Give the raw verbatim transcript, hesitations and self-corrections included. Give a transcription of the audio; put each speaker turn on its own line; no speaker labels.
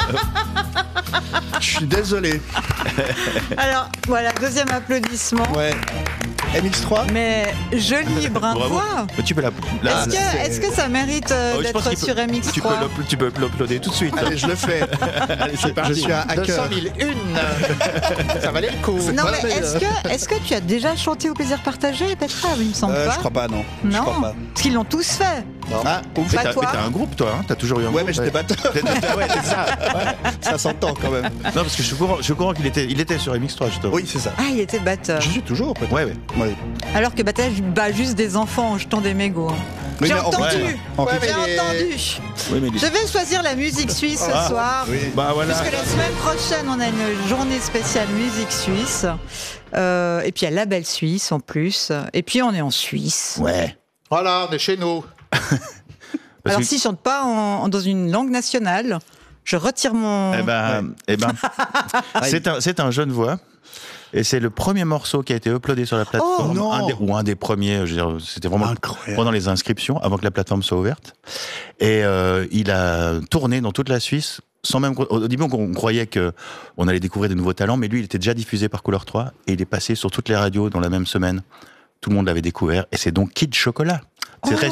Je suis désolé.
Alors, voilà, deuxième applaudissement.
Ouais. M X trois.
Mais joli brin de
Bravo.
voix.
Mais tu peux la. la-
Est-ce que, est-ce que ça mérite euh,
Oh, je pense
d'être
qu'il
sur
peut-
M X
Tu peux
trois?
l'uploader- tu peux l'uploader tout de suite.
Allez, je le fais.
Allez, c'est parti.
Je suis un
deux cent
hacker.
mille une. Ça valait le coup.
Non,
Voilà,
mais
mais,
est-ce
euh,
que, est-ce que tu as déjà chanté au plaisir partagé, Petra? Il me semble
Euh,
pas.
je crois pas, non. Je
Non,
crois pas.
parce qu'ils l'ont tous fait.
Ah, ouf.
Mais
Pas
t'as
toi.
mais t'as un groupe, toi, hein. T'as toujours eu un
Ouais,
groupe.
mais j'étais batteur.
T'es- t'es- Ouais, c'est ça. Ouais.
Ça s'entend quand même.
Non, parce que je suis au courant, je suis au courant qu'il était, il était sur M X trois, justement.
Oui, c'est ça.
Ah, il était batteur.
Je suis toujours, peut-être.
Ouais, ouais.
Ouais.
Alors que Battage bat juste des enfants en jetant des mégots.
Oui,
J'ai
mais en-
entendu.
ouais.
En
J'ai
fait,
mais-
entendu.
Oui, mais
Je vais choisir la musique suisse ce
Ah.
soir.
oui.
Bah voilà.
Puisque la semaine prochaine, on a une journée spéciale musique suisse. Euh, et puis il y a Label Suisse en plus. Et puis on est en Suisse.
Ouais.
Voilà, on est chez nous.
Parce
Alors
que-
s'ils ne chantent pas en- dans une langue nationale, je retire mon...
Eh ben, eh ben, c'est un, c'est un jeune voix. Et c'est le premier morceau qui a été uploadé sur la plateforme,
Oh, non.
un des- ou un des premiers. Je veux dire, c'était vraiment
Incroyable.
pendant les inscriptions, avant que la plateforme soit ouverte. Et euh, il a tourné dans toute la Suisse. Sans même, au début, on croyait que on allait découvrir de nouveaux talents, mais lui, il était déjà diffusé par Couleur trois et il est passé sur toutes les radios dans la même semaine. Tout le monde l'avait découvert, et c'est donc Kid Chocolat. C'est très